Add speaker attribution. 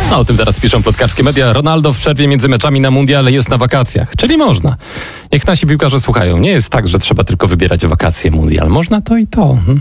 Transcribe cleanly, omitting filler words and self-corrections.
Speaker 1: No, o tym zaraz piszą plotkarskie media. Ronaldo w przerwie między meczami na mundial jest na wakacjach. Czyli można. Niech nasi piłkarze słuchają. Nie jest tak, że trzeba tylko wybierać wakacje mundial. Można to i to.